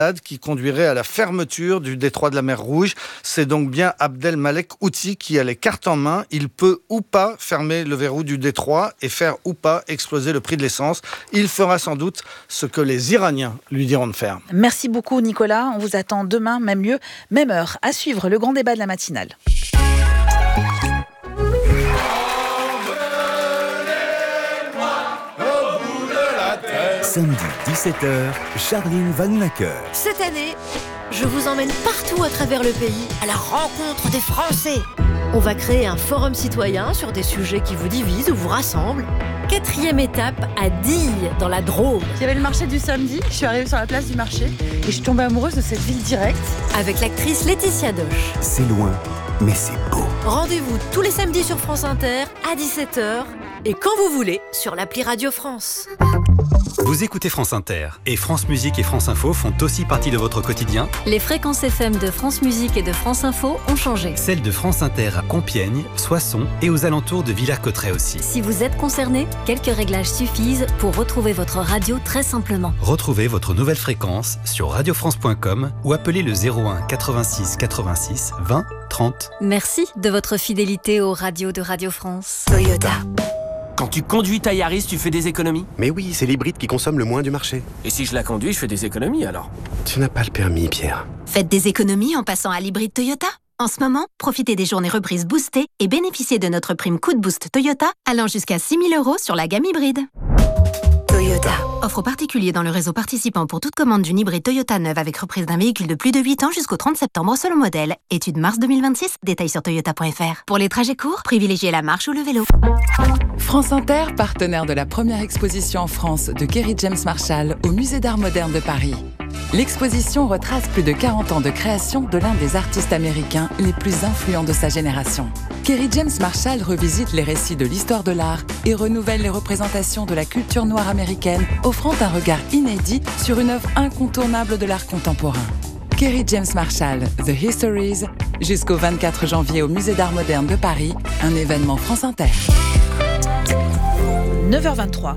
qui conduirait à la fermeture du détroit de la mer Rouge. C'est donc bien Abdelmalek Houthi qui a les cartes en main. Il peut ou pas fermer le verrou du détroit et faire ou pas exploser le prix de l'essence. Il fera sans doute ce que les Iraniens lui diront de faire. Merci beaucoup Nicolas. On vous attend demain, même lieu, même heure. À suivre le grand débat de la matinale. Samedi 17h, Charline Vanhoenacker. Cette année, je vous emmène partout à travers le pays à la rencontre des Français. On va créer un forum citoyen sur des sujets qui vous divisent ou vous rassemblent. 4e étape à Dille, dans la Drôme. Il y avait le marché du samedi, je suis arrivée sur la place du marché et je suis tombée amoureuse de cette ville directe. Avec l'actrice Laetitia Doche. C'est loin, mais c'est beau. Rendez-vous tous les samedis sur France Inter à 17h et quand vous voulez sur l'appli Radio France. Vous écoutez France Inter et France Musique et France Info font aussi partie de votre quotidien. Les fréquences FM de France Musique et de France Info ont changé. Celles de France Inter à Compiègne, Soissons et aux alentours de Villers-Cotterêts aussi. Si vous êtes concerné, quelques réglages suffisent pour retrouver votre radio très simplement. Retrouvez votre nouvelle fréquence sur radiofrance.com ou appelez le 01 86 86 20 30. Merci de votre fidélité aux radios de Radio France. Toyota. Quand tu conduis ta Yaris, tu fais des économies? Mais oui, c'est l'hybride qui consomme le moins du marché. Et si je la conduis, je fais des économies alors? Tu n'as pas le permis, Pierre. Faites des économies en passant à l'hybride Toyota. En ce moment, profitez des journées reprises boostées et bénéficiez de notre prime Coup de Boost Toyota allant jusqu'à 6 000 € sur la gamme hybride. Toyota. Offre aux particuliers dans le réseau participant pour toute commande d'une hybride Toyota neuve avec reprise d'un véhicule de plus de 8 ans jusqu'au 30 septembre selon modèle. Étude mars 2026, détails sur toyota.fr. Pour les trajets courts, privilégiez la marche ou le vélo. France Inter, partenaire de la première exposition en France de Kerry James Marshall au Musée d'Art Moderne de Paris. L'exposition retrace plus de 40 ans de création de l'un des artistes américains les plus influents de sa génération. Kerry James Marshall revisite les récits de l'histoire de l'art et renouvelle les représentations de la culture noire américaine, offrant un regard inédit sur une œuvre incontournable de l'art contemporain. Kerry James Marshall, The Histories, jusqu'au 24 janvier au Musée d'Art Moderne de Paris, un événement France Inter. 9h23.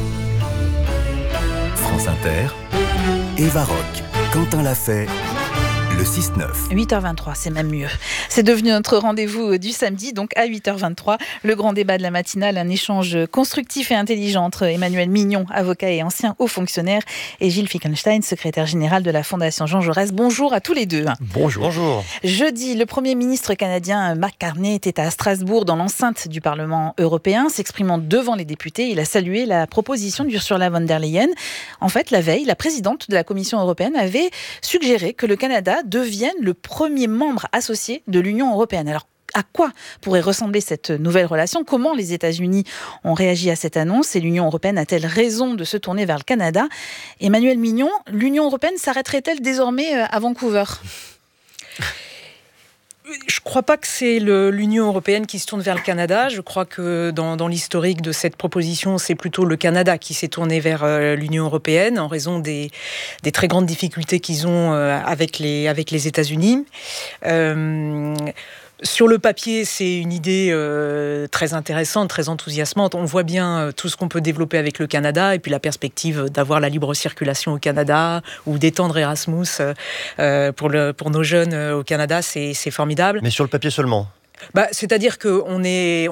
France Inter, Eva Rock, Quentin Lafay, le 6-9. 8h23, c'est même mieux. C'est devenu notre rendez-vous du samedi, donc à 8h23, le grand débat de la matinale, un échange constructif et intelligent entre Emmanuel Mignon, avocat et ancien haut fonctionnaire, et Gilles Fickenstein, secrétaire général de la Fondation Jean Jaurès. Bonjour à tous les deux. Bonjour. Bonjour. Jeudi, le Premier ministre canadien Mark Carney était à Strasbourg, dans l'enceinte du Parlement européen, s'exprimant devant les députés. Il a salué la proposition d'Ursula von der Leyen. En fait, la veille, la présidente de la Commission européenne avait suggéré que le Canada devienne le premier membre associé de l'Union européenne. Alors, à quoi pourrait ressembler cette nouvelle relation? Comment les États-Unis ont réagi à cette annonce? Et l'Union européenne a-t-elle raison de se tourner vers le Canada? Emmanuel Mignon, l'Union européenne s'arrêterait-elle désormais à Vancouver? Je ne crois pas que c'est l'Union européenne qui se tourne vers le Canada. Je crois que dans l'historique de cette proposition, c'est plutôt le Canada qui s'est tourné vers l'Union européenne en raison des très grandes difficultés qu'ils ont avec les États-Unis. Sur le papier, c'est une idée très intéressante, très enthousiasmante. On voit bien tout ce qu'on peut développer avec le Canada et puis la perspective d'avoir la libre circulation au Canada ou d'étendre Erasmus pour nos jeunes au Canada, c'est formidable. Mais sur le papier seulement. C'est-à-dire qu'on est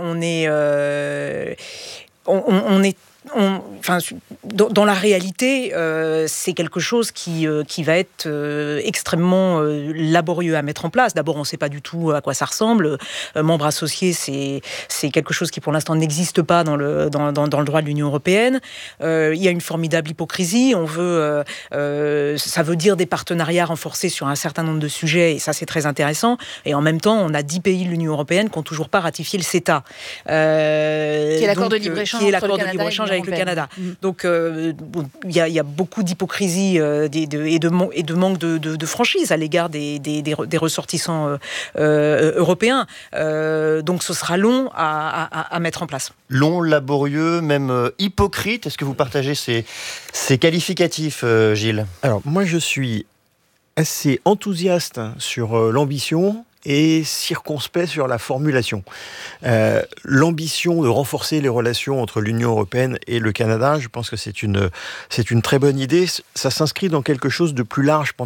dans la réalité, c'est quelque chose qui va être extrêmement laborieux à mettre en place. D'abord, on ne sait pas du tout à quoi ça ressemble. Membre associé, c'est quelque chose qui, pour l'instant, n'existe pas dans le droit de l'Union européenne. Il y a une formidable hypocrisie. Ça veut dire des partenariats renforcés sur un certain nombre de sujets, et ça, c'est très intéressant. Et en même temps, on a 10 pays de l'Union européenne qui n'ont toujours pas ratifié le CETA. Qui est l'accord de libre-échange avec le Canada. Donc, il y a beaucoup d'hypocrisie et de manque de franchise à l'égard des ressortissants européens. Donc, ce sera long à mettre en place. Long, laborieux, même hypocrite. Est-ce que vous partagez ces qualificatifs, Gilles? Alors, moi, je suis assez enthousiaste sur l'ambition et circonspect sur la formulation. L'ambition de renforcer les relations entre l'Union européenne et le Canada, je pense que c'est une très bonne idée. Ça s'inscrit dans quelque chose de plus large